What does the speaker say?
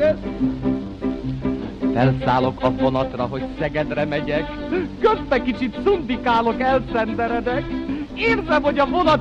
igen. Felszállok a vonatra, hogy Szegedre megyek, közbe kicsit szundikálok, elszenderedek. Érzem, hogy a vonat